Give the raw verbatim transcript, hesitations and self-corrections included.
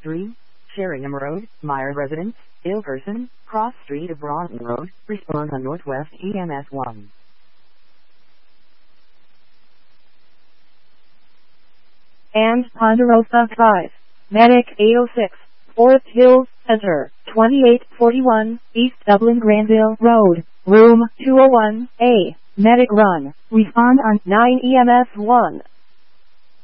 three, Sheringham Road, Meyer Residence, ill person, cross street of Broughton Road, respond on Northwest E M S one. And Ponderosa five, Medic eight oh six, Forest Hills, enter, twenty-eight forty-one, East Dublin Granville Road, room two oh one A, Medic run, respond on nine E M S one.